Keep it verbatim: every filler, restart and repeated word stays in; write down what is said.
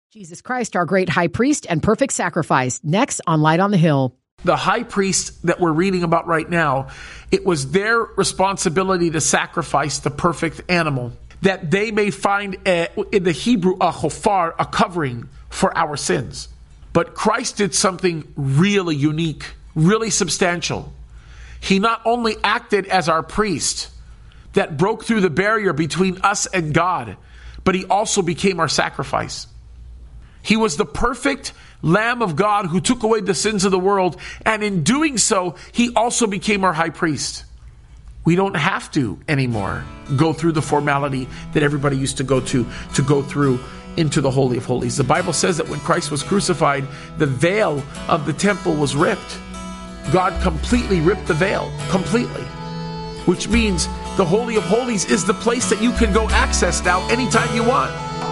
Jesus Christ, our great high priest and perfect sacrifice. Next on Light on the Hill. The high priest that we're reading about right now, it was their responsibility to sacrifice the perfect animal, that they may find a, in the Hebrew a chofar, a covering for our sins. But Christ did something really unique, really substantial. He not only acted as our priest that broke through the barrier between us and God, but he also became our sacrifice. He was the perfect Lamb of God who took away the sins of the world, and in doing so, he also became our high priest. We don't have to anymore go through the formality that everybody used to go to, to go through into the Holy of Holies. The Bible says that when Christ was crucified, the veil of the temple was ripped. God completely ripped the veil, completely. Which means the Holy of Holies is the place that you can go access now anytime you want.